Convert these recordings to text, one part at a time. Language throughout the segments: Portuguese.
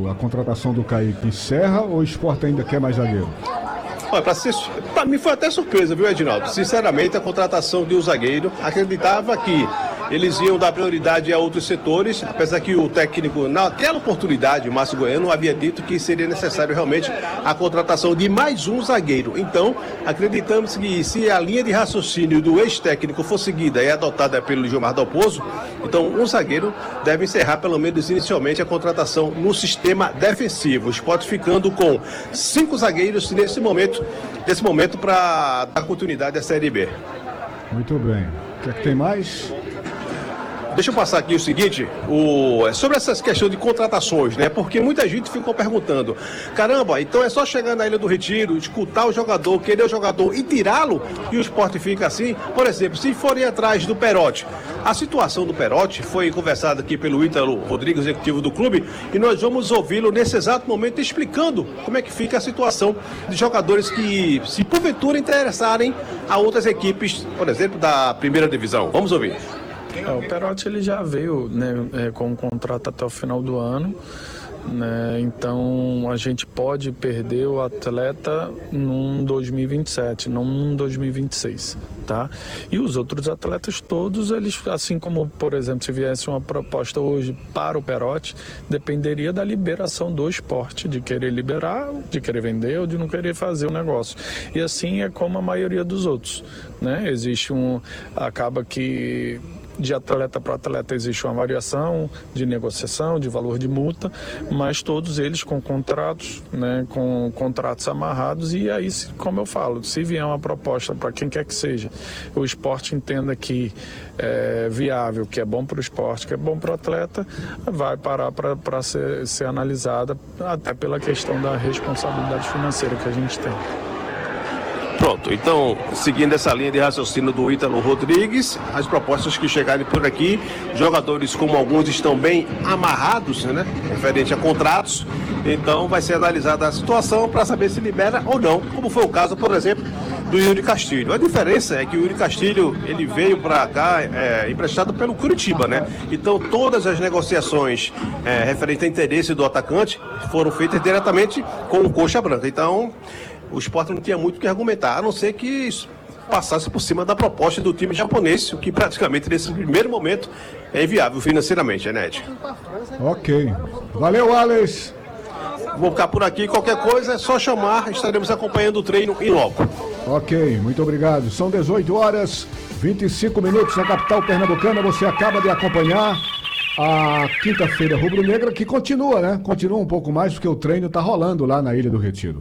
a contratação do Kaique encerra ou o Sport ainda quer mais zagueiro? Olha, para mim foi até surpresa, viu, Edinaldo? Sinceramente, a contratação de um zagueiro, acreditava que eles iam dar prioridade a outros setores, apesar que o técnico, naquela oportunidade, o Márcio Goiano, havia dito que seria necessário realmente a contratação de mais um zagueiro. Então, acreditamos que se a linha de raciocínio do ex-técnico for seguida e adotada pelo Gilmar Dalpozo, então um zagueiro deve encerrar, pelo menos inicialmente, a contratação no sistema defensivo. O Sport ficando com 5 zagueiros nesse momento para dar continuidade à Série B. Muito bem. O que é que tem mais? Deixa eu passar aqui o seguinte, sobre essa questão de contratações, né? Porque muita gente ficou perguntando, caramba, então é só chegar na Ilha do Retiro, escutar o jogador, querer o jogador e tirá-lo, e o Sport fica assim? Por exemplo, se forem atrás do Perotti, a situação do Perotti foi conversada aqui pelo Ítalo Rodrigues, executivo do clube, e nós vamos ouvi-lo nesse exato momento explicando como é que fica a situação de jogadores que, se porventura interessarem a outras equipes, por exemplo, da primeira divisão. Vamos ouvir. O Perotti ele já veio, né, com um contrato até o final do ano, né, então a gente pode perder o atleta num 2027, não num 2026, tá? E os outros atletas todos, eles, assim como, por exemplo, se viesse uma proposta hoje para o Perotti, dependeria da liberação do Sport, de querer liberar, de querer vender ou de não querer fazer o negócio. E assim é como a maioria dos outros, né? Acaba que de atleta para atleta existe uma variação de negociação, de valor de multa, mas todos eles com contratos, né, com contratos amarrados, e aí, como eu falo, se vier uma proposta para quem quer que seja, o Sport entenda que é viável, que é bom para o esporte, que é bom para o atleta, vai parar para ser analisada, até pela questão da responsabilidade financeira que a gente tem. Pronto, então, seguindo essa linha de raciocínio do Ítalo Rodrigues, as propostas que chegarem por aqui, jogadores como alguns estão bem amarrados, né, referente a contratos, então vai ser analisada a situação para saber se libera ou não, como foi o caso, por exemplo, do Yuri Castilho. A diferença é que o Yuri Castilho, ele veio para cá emprestado pelo Curitiba, né? Então todas as negociações referente a interesse do atacante foram feitas diretamente com o Coxa Branca. Então o Sport não tinha muito o que argumentar, a não ser que passasse por cima da proposta do time japonês, o que praticamente nesse primeiro momento é inviável financeiramente, né, Ed? Ok. Valeu, Alex. Vou ficar por aqui, qualquer coisa é só chamar, estaremos acompanhando o treino em loco. Ok, muito obrigado. São 18 horas, 25 minutos na capital pernambucana. Você acaba de acompanhar a quinta-feira rubro-negra, que continua, né? Continua um pouco mais, porque o treino está rolando lá na Ilha do Retiro.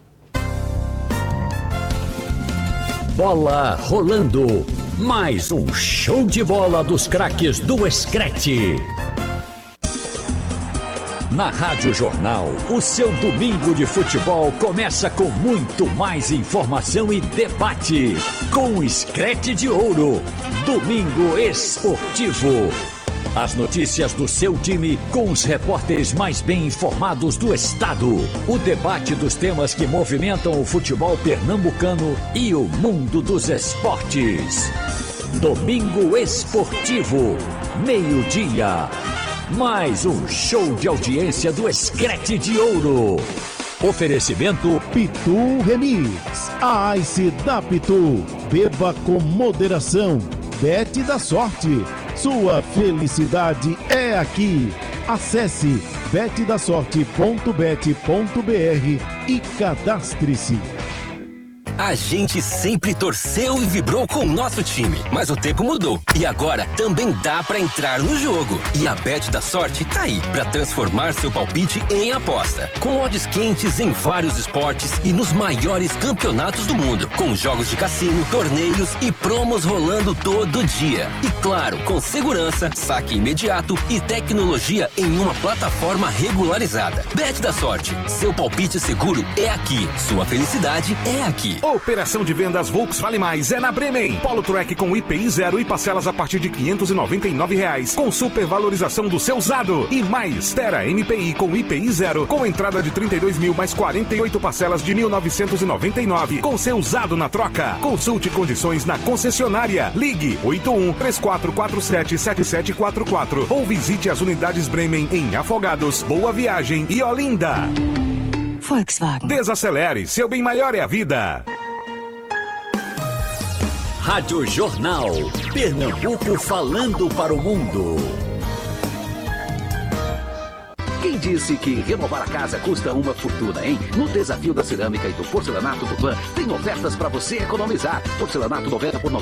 Bola rolando. Mais um show de bola dos craques do Screte. Na Rádio Jornal, o seu domingo de futebol começa com muito mais informação e debate. Com o Screte de Ouro. Domingo Esportivo. As notícias do seu time com os repórteres mais bem informados do estado. O debate dos temas que movimentam o futebol pernambucano e o mundo dos esportes. Domingo Esportivo, meio-dia. Mais um show de audiência do Screte de Ouro. Oferecimento Pitu Remix. A Ice da Pitu. Beba com moderação. Bet da Sorte. Sua felicidade é aqui. Acesse betdasorte.bet.br e cadastre-se. A gente sempre torceu e vibrou com o nosso time, mas o tempo mudou e agora também dá pra entrar no jogo. E a Bet da Sorte tá aí pra transformar seu palpite em aposta, com odds quentes em vários esportes e nos maiores campeonatos do mundo, com jogos de cassino, torneios e promos rolando todo dia. E claro, com segurança, saque imediato e tecnologia em uma plataforma regularizada. Bet da Sorte, seu palpite seguro é aqui, sua felicidade é aqui. Operação de vendas Volks Vale Mais é na Bremen. Polo Track com IPI 0 e parcelas a partir de R$ 599, com supervalorização do seu usado. E mais, Tera MPI com IPI 0, com entrada de 32 mil mais 48 parcelas de 1.999, com seu usado na troca. Consulte condições na concessionária. Ligue 81-3447-7744 ou visite as unidades Bremen em Afogados, Boa Viagem e Olinda. Volkswagen. Desacelere, seu bem maior é a vida. Rádio Jornal. Pernambuco falando para o mundo. Quem disse que renovar a casa custa uma fortuna, hein? No Desafio da Cerâmica e do Porcelanato Tupã tem ofertas para você economizar. Porcelanato 90 por 90.